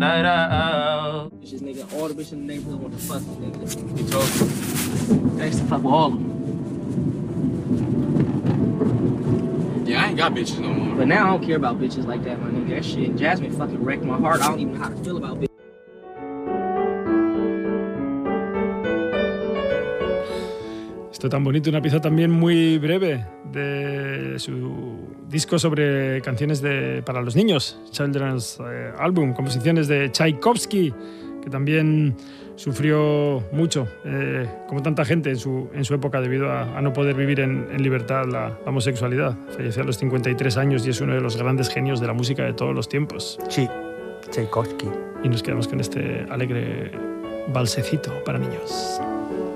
night out. It's just nigga, all the bitches in the neighborhood want to fuck this nigga. You told me. I used to fuck with all of them. Yeah, I ain't got bitches no more. But now I don't care about bitches like that, my nigga. That shit, Jasmine fucking wrecked my heart. I don't even know how to feel about bitches. Esto tan bonito, una pieza también muy breve de su disco sobre canciones para los niños, Children's Album, composiciones de Tchaikovsky, que también sufrió mucho, como tanta gente en su época, debido a no poder vivir en libertad la homosexualidad. Falleció a los 53 años y es uno de los grandes genios de la música de todos los tiempos. Sí, Tchaikovsky. Y nos quedamos con este alegre valsecito para niños.